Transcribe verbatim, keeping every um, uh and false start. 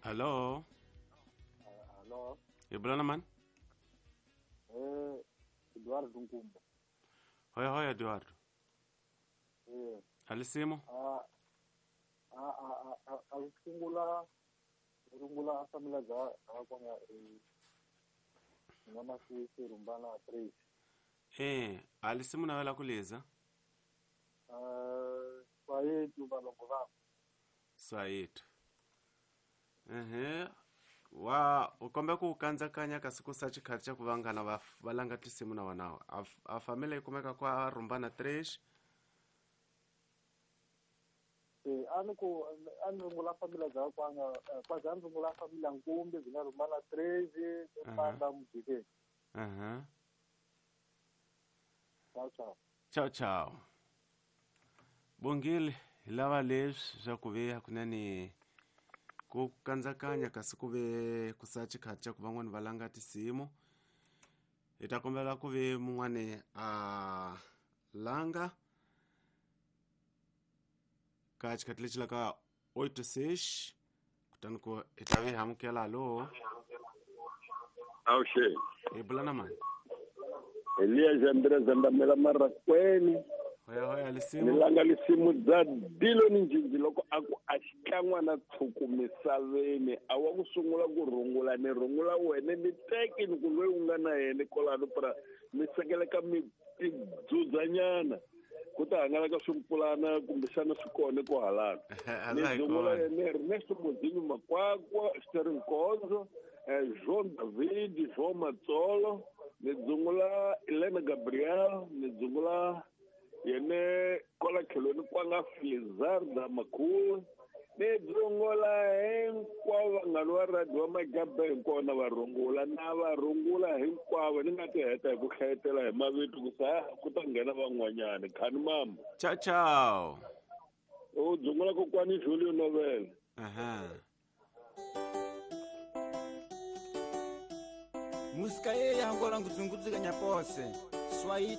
Hello. Uh, hello. Yebulana man? Eh, Eduardo Nkumba. Hoya hoya Eduardo. Eh. Alisimo? Ah ah ah ah akusungula rungula famila za akwanga eh ngama si rumbana tres. Eh, alisimo na wala kuleza? Ah, kwa yetu balongo ba. Said. Ehe. Wa ukombe ku kanza kanya kasiku sachi kharcha kuvangana va valanga tisimu na wanao. A family ikumeka kwa rumbana tres. Eh, aniko anungula famila za kwanga kwa zangu ngula famila Nkumbe zina rumbana tres panda mjike. Aha. Ciao ciao. Ciao ciao. Bongile lava leswi swa ku ve kunani ku kandzakanya kasi ku ve ku sachi kharcha ku van'wani va langa tisimu. Hi ta kombela ku ve mun'wani a langa ka chikhathi lexi la ka oito seis kutani ku hi ta ve hi amukela halo Awushe. hi bulana mani Eliya Jambira Zandamela Marakweni. hoya hoya lisimu Nilanga lisimu za dilo ni njinji loko aku ashikangwa na tsuku misaveni. Awa kusungula kurungula ni rungula wene ni teki ni kulwe unga na hene kolano para misekeleka mitidzudzanyana. Kuta hangalaka swimpulana kumbexana swi kone ku halana. Ni rungula yene Ernesto Muzinho Makwakwa, Sterling Konzo, João David, João Matsolo, ni dzungula Elena Gabriel, ni dzungula yene kola khelweni kwanga Filizarda Makulu, ni dzungula hinkwavo vanghana va radio wa Magaba hinkwavo na varungula na varungula hinkwavo ni nga ti heta hi ku hlayetela hi mavito ku sa ku ta nghena van'wanyana khani mama. ciao ciao. U dzungula kokwani Julio Novela. Aha. Musika ye ya ngola ngudzungudzika nyapose. Swahili